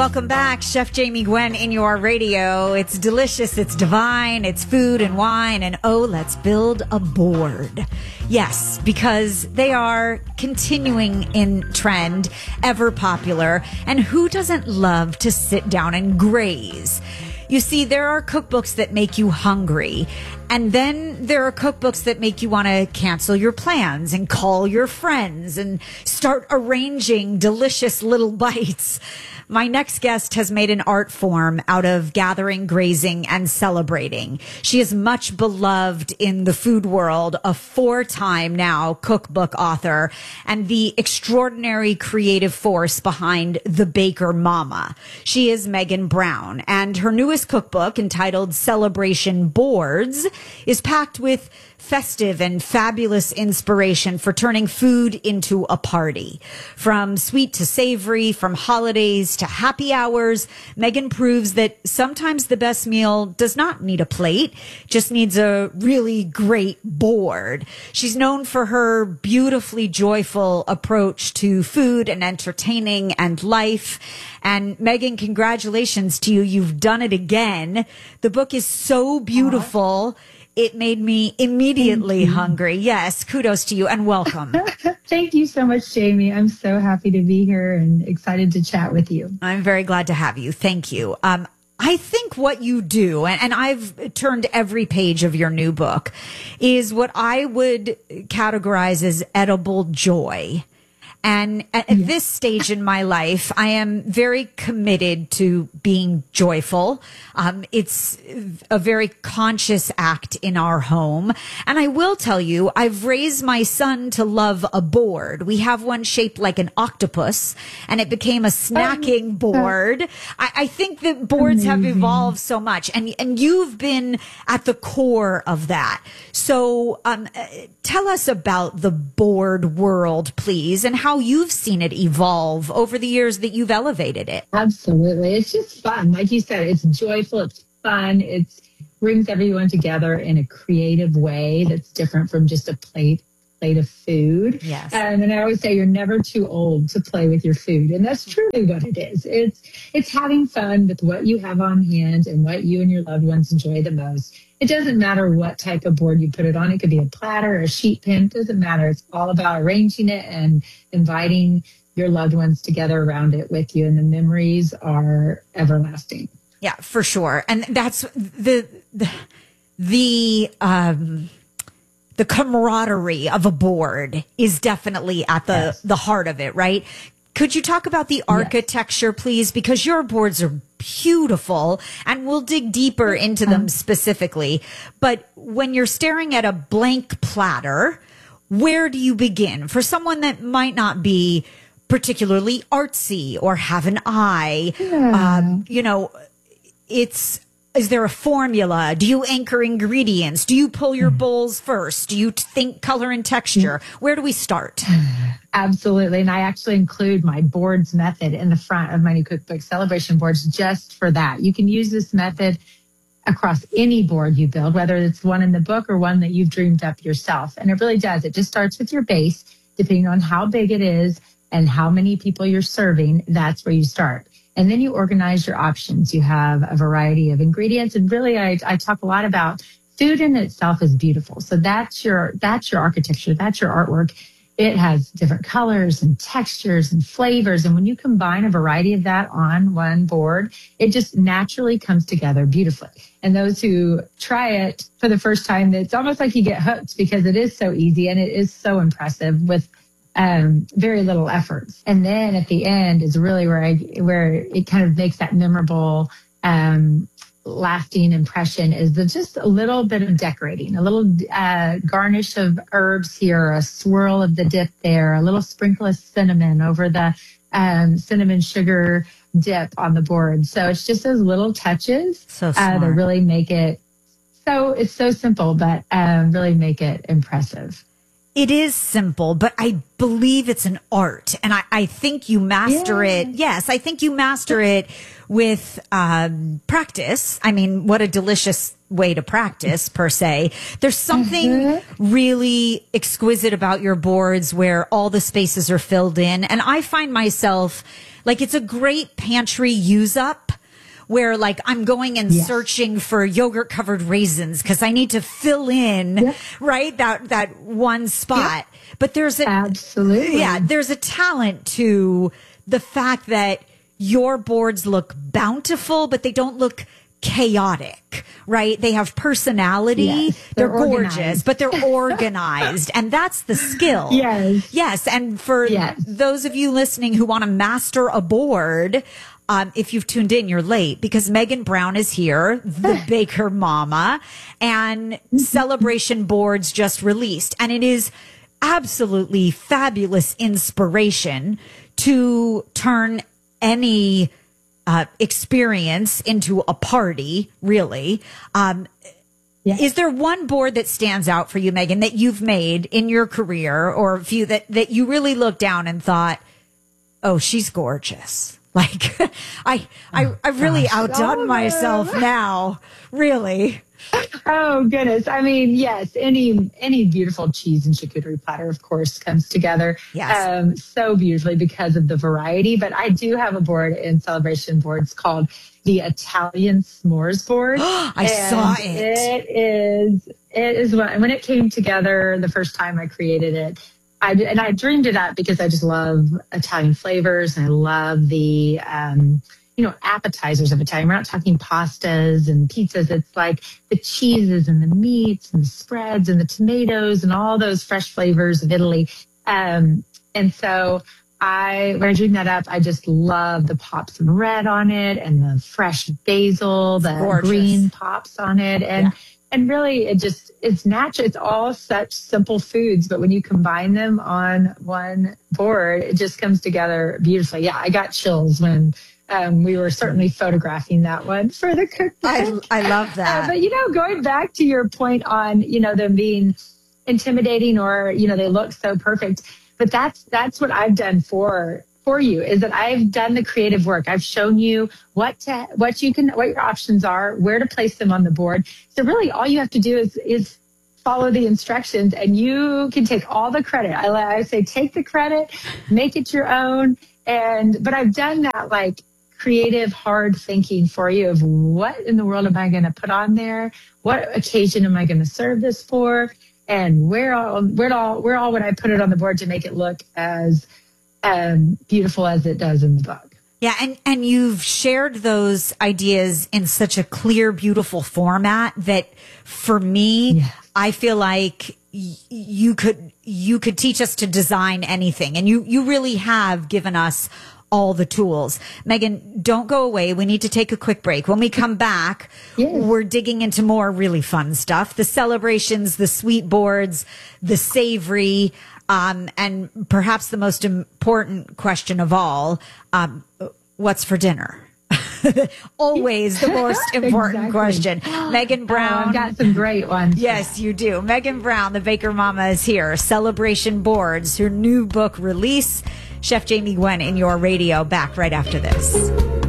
Welcome back. Chef Jamie Gwen in your radio. It's delicious, it's divine, it's food and wine, and oh, let's build a board. Yes, because they are continuing in trend, ever popular, and who doesn't love to sit down and graze? You see, there are cookbooks that make you hungry, and then there are cookbooks that make you want to cancel your plans and call your friends and start arranging delicious little bites. My next guest has made an art form out of gathering, grazing, and celebrating. She is much beloved in the food world, a 4-time now cookbook author, and the extraordinary creative force behind The Baker Mama. She is Megan Brown, and her newest cookbook, entitled Celebration Boards, is packed with festive and fabulous inspiration for turning food into a party. From sweet to savory, from holidays to happy hours, Megan proves that sometimes the best meal does not need a plate, just needs a really great board. She's known for her beautifully joyful approach to food and entertaining and life. And Megan, congratulations to you. You've done it again. The book is so beautiful. It made me immediately hungry. Yes, kudos to you and welcome. Thank you so much, Jamie. I'm so happy to be here and excited to chat with you. I'm very glad to have you. Thank you. I think what you do, and I've turned every page of your new book, is what I would categorize as edible joy. And at this stage in my life, I am very committed to being joyful. It's a very conscious act in our home. And I will tell you, I've raised my son to love a board. We have one shaped like an octopus, and it became a snacking board. I think that boards have evolved so much, and you've been at the core of that. So tell us about the board world, please, and how you've seen it evolve over the years that you've elevated it. Absolutely. It's just fun. Like you said, it's joyful. It's fun. It brings everyone together in a creative way that's different from just a plate of food. Yes. And I always say you're never too old to play with your food. And that's truly what it is. It's having fun with what you have on hand and what you and your loved ones enjoy the most. It doesn't matter what type of board you put it on. It could be a platter or a sheet pan. It doesn't matter. It's all about arranging it and inviting your loved ones together around it with you. And the memories are everlasting. Yeah, for sure. And that's the camaraderie of a board is definitely at the heart of it, right? Could you talk about the architecture, please? Because your boards are beautiful, and we'll dig deeper into them specifically. But when you're staring at a blank platter, where do you begin? For someone that might not be particularly artsy or have an eye, is there a formula? Do you anchor ingredients? Do you pull your bowls first? Do you think color and texture? Where do we start? Absolutely. And I actually include my boards method in the front of my new cookbook, Celebration Boards, just for that. You can use this method across any board you build, whether it's one in the book or one that you've dreamed up yourself. And it really does. It just starts with your base, depending on how big it is and how many people you're serving. That's where you start. And then you organize your options. You have a variety of ingredients. And really, I talk a lot about food in itself is beautiful. So that's your architecture. That's your artwork. It has different colors and textures and flavors. And when you combine a variety of that on one board, it just naturally comes together beautifully. And those who try it for the first time, it's almost like you get hooked because it is so easy and it is so impressive with very little effort. And then at the end is really where it kind of makes that memorable, lasting impression is just a little bit of decorating, a little garnish of herbs here, a swirl of the dip there, a little sprinkle of cinnamon over the cinnamon sugar dip on the board. So it's just those little touches that really make it it's so simple, but really make it impressive. It is simple, but I believe it's an art. And I think you master it. Yes, I think you master it with practice. I mean, what a delicious way to practice, per se. There's something really exquisite about your boards where all the spaces are filled in. And I find myself like it's a great pantry use up, where like I'm going and searching for yogurt covered raisins because I need to fill in, right? That one spot. But there's there's a talent to the fact that your boards look bountiful, but they don't look chaotic, right? They have personality. Yes, they're gorgeous, but they're organized. And that's the skill. Yes. And for those of you listening who want to master a board, if you've tuned in, you're late because Megan Brown is here, the Baker Mama, and Celebration Boards just released. And it is absolutely fabulous inspiration to turn any experience into a party, really. Is there one board that stands out for you, Megan, that you've made in your career, or a few that you really looked down and thought, oh, she's gorgeous? Like, I've really outdone myself now, really. Oh goodness. I mean, yes, any beautiful cheese and charcuterie platter, of course, comes together so beautifully because of the variety. But I do have a board in Celebration Boards called the Italian S'mores board. I saw it. It is when it came together the first time I created it. I dreamed it up because I just love Italian flavors and I love the, appetizers of Italian. We're not talking pastas and pizzas. It's like the cheeses and the meats and the spreads and the tomatoes and all those fresh flavors of Italy. And so when I dreamed that up, I just love the pops of red on it and the fresh basil, the green pops on it. And really, it's natural. It's all such simple foods, but when you combine them on one board, it just comes together beautifully. Yeah, I got chills when we were certainly photographing that one for the cookbook. I love that. But, going back to your point on, them being intimidating or, they look so perfect. But that's what I've done for you, is that I've done the creative work. I've shown you what your options are, where to place them on the board. So really all you have to do is follow the instructions and you can take all the credit. I say, take the credit, make it your own. But I've done that like creative, hard thinking for you of what in the world am I going to put on there? What occasion am I going to serve this for? And where all would I put it on the board to make it look as beautiful as it does in the book. Yeah, and you've shared those ideas in such a clear, beautiful format that for me, I feel like you could teach us to design anything. And you really have given us all the tools. Megan, don't go away. We need to take a quick break. When we come back, we're digging into more really fun stuff. The celebrations, the sweet boards, the savory, and perhaps the most important question of all, what's for dinner? Always the most important question. Megan Brown. I've got some great ones. Yes, you do. Megan Brown, the Baker Mama, is here. Celebration Boards, her new book release. Chef Jamie Gwen in your radio, back right after this.